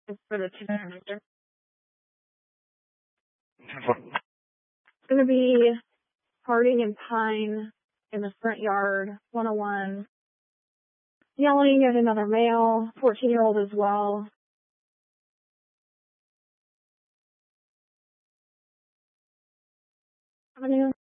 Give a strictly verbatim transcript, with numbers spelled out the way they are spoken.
It's for the two connector. It's going to be Harding and Pine in the front yard, one oh one. Yelling at another male, fourteen-year-old as well. Avenue.